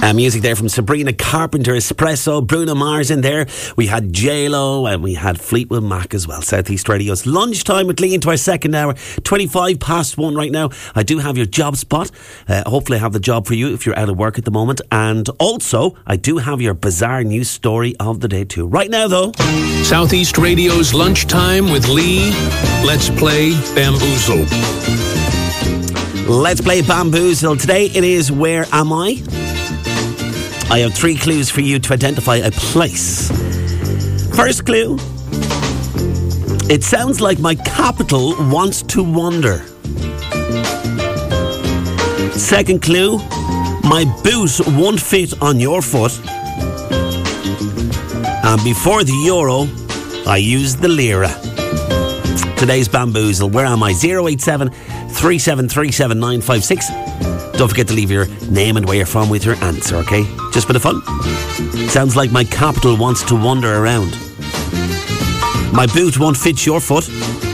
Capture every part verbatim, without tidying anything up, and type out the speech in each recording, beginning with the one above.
Uh, music there from Sabrina Carpenter, Espresso, Bruno Mars in there. We had J-Lo and we had Fleetwood Mac as well. Southeast Radio's lunchtime with Lee into our second hour. twenty-five past one right now. I do have your job spot. Uh, hopefully I have the job for you if you're out of work at the moment. And also, I do have your bizarre news story of the day too. Right now though, Southeast Radio's lunchtime with Lee. Let's play Bamboozle. Let's play Bamboozle. Today it is Where Am I? I have three clues for you to identify a place. First clue. It sounds like my capital wants to wander. Second clue. My boot won't fit on your foot. And before the euro, I used the lira. Today's Bamboozle. Where am I? zero eight seven, three seven three seven, nine five six. Don't forget to leave your name and where you're from with your answer, okay? Just for the fun. Sounds like my capital wants to wander around. My boot won't fit your foot.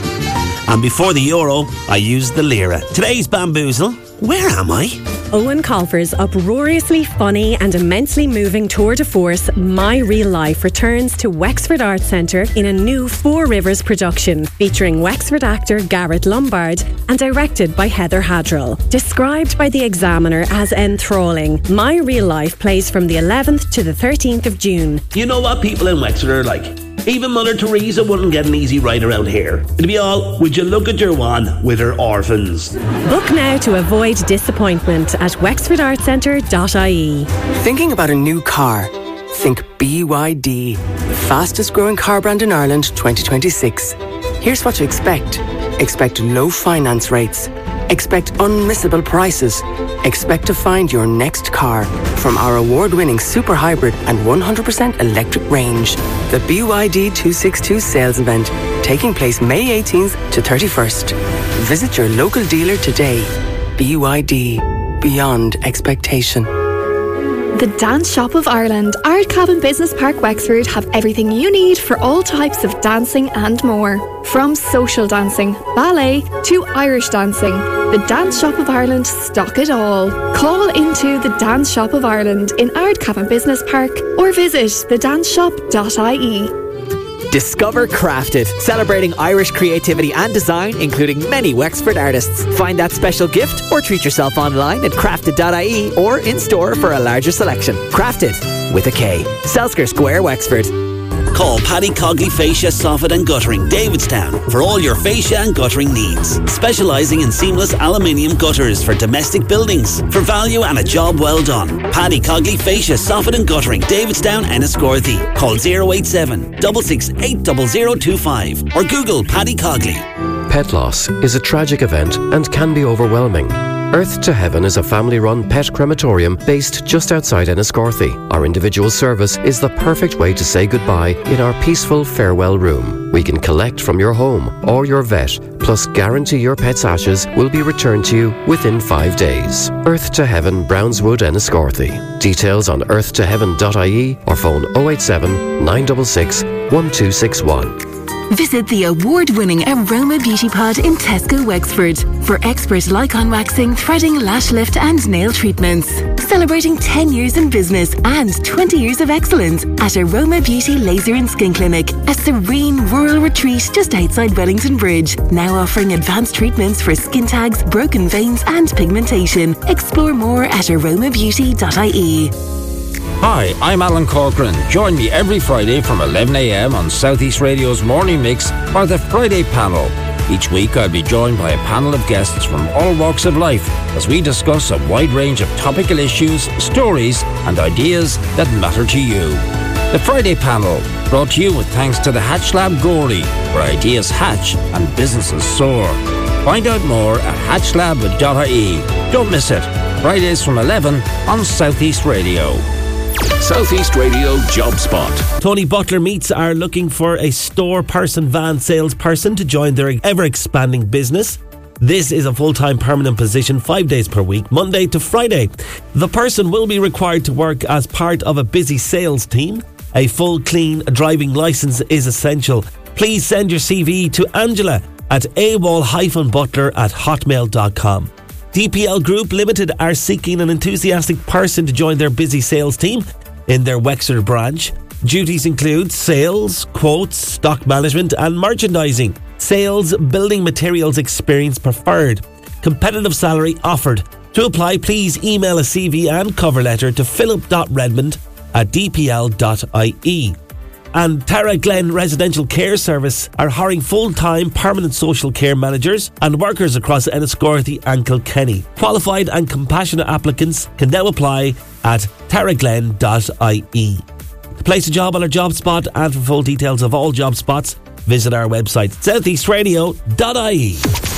And before the euro, I used the lira. Today's Bamboozle. Where am I? Owen Colfer's uproariously funny and immensely moving tour de force, My Real Life, returns to Wexford Arts Centre in a new Four Rivers production featuring Wexford actor Garrett Lombard and directed by Heather Hadrell. Described by The Examiner as enthralling, My Real Life plays from the eleventh to the thirteenth of June. You know what people in Wexford are like? Even Mother Teresa wouldn't get an easy ride around here. It'd be all, would you look at your one with her orphans. Book now to avoid disappointment at wexford arts centre dot I E. Thinking about a new car? Think B Y D, the fastest growing car brand in Ireland twenty twenty-six. Here's what to expect. Expect low finance rates. Expect unmissable prices. Expect to find your next car from our award-winning super hybrid and one hundred percent electric range. The B Y D two sixty-two sales event, taking place May eighteenth to thirty-first. Visit your local dealer today. B Y D, beyond expectation. The Dance Shop of Ireland, Ardcabin Business Park Wexford have everything you need for all types of dancing and more. From social dancing, ballet to Irish dancing, the Dance Shop of Ireland stock it all. Call into the Dance Shop of Ireland in Ardcabin Business Park or visit the dance shop dot I E. Discover Crafted, celebrating Irish creativity and design, including many Wexford artists. Find that special gift or treat yourself online at crafted dot I E or in store for a larger selection. Crafted, with a K. Selsker Square, Wexford. Call Paddy Cogley Fascia, Soffit and Guttering, Davidstown, for all your fascia and guttering needs. Specialising in seamless aluminium gutters for domestic buildings. For value and a job well done. Paddy Cogley Fascia, Soffit and Guttering, Davidstown, Enniscorthy. Call zero eight seven, six six eight, zero zero two five or Google Paddy Cogley. Pet loss is a tragic event and can be overwhelming. Earth to Heaven is a family-run pet crematorium based just outside Enniscorthy. Our individual service is the perfect way to say goodbye in our peaceful farewell room. We can collect from your home or your vet, plus guarantee your pet's ashes will be returned to you within five days. Earth to Heaven, Brownswood, Enniscorthy. Details on earth to heaven dot I E or phone oh eight seven, nine six six, one two six one. Visit the award-winning Aroma Beauty Pod in Tesco, Wexford for expert Lycon waxing, threading, lash lift and nail treatments. Celebrating ten years in business and twenty years of excellence at Aroma Beauty Laser and Skin Clinic, a serene rural retreat just outside Wellington Bridge. Now offering advanced treatments for skin tags, broken veins and pigmentation. Explore more at aroma beauty dot I E. Hi, I'm Alan Corcoran. Join me every Friday from eleven a m on Southeast Radio's Morning Mix for the Friday Panel. Each week I'll be joined by a panel of guests from all walks of life as we discuss a wide range of topical issues, stories and ideas that matter to you. The Friday Panel, brought to you with thanks to the Hatch Lab Gorey, where ideas hatch and businesses soar. Find out more at hatch lab dot I E. Don't miss it. Fridays from eleven on Southeast Radio. Southeast Radio Job Spot. Tony Butler Meats are looking for a store person, van salesperson to join their ever-expanding business. This is a full-time permanent position, five days per week, Monday to Friday. The person will be required to work as part of a busy sales team. A full, clean driving licence is essential. Please send your C V to Angela at awol-butler at hotmail dot com. D P L Group Limited are seeking an enthusiastic person to join their busy sales team in their Wexford branch. Duties include sales, quotes, stock management and merchandising. Sales, building materials experience preferred. Competitive salary offered. To apply, please email a C V and cover letter to philip dot redmond at d p l dot i e. And Tara Glen Residential Care Service are hiring full-time permanent social care managers and workers across Enniscorthy and Kilkenny. Qualified and compassionate applicants can now apply at tara glen dot i e. To place a job on our job spot and for full details of all job spots, visit our website south east radio dot i e.